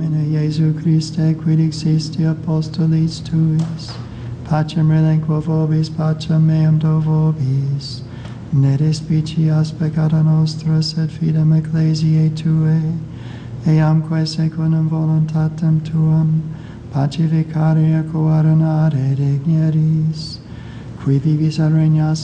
In Jesu Christe, quid existi apostolis tuis, pacem relinquo vobis, pacem meam do vobis, ne despicias peccata nostra, sed fidem ecclesiae Tuae, eamque secundum voluntatem Tuam, pacificare et coordinare digneris, qui vivis et regnas